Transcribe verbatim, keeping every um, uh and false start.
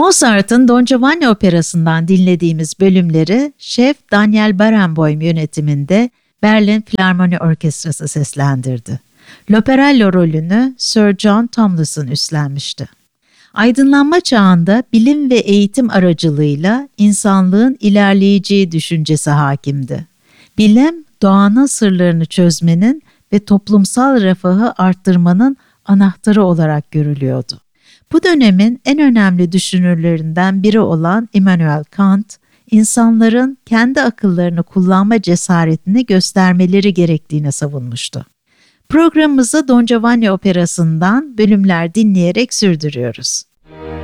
Mozart'ın Don Giovanni operasından dinlediğimiz bölümleri şef Daniel Barenboim yönetiminde Berlin Filarmoni Orkestrası seslendirdi. L'Operello rolünü Sir John Tomlinson üstlenmişti. Aydınlanma çağında bilim ve eğitim aracılığıyla insanlığın ilerleyeceği düşüncesi hakimdi. Bilim, doğanın sırlarını çözmenin ve toplumsal refahı arttırmanın anahtarı olarak görülüyordu. Bu dönemin en önemli düşünürlerinden biri olan Immanuel Kant, insanların kendi akıllarını kullanma cesaretini göstermeleri gerektiğini savunmuştu. Programımızı Don Giovanni Operası'ndan bölümler dinleyerek sürdürüyoruz.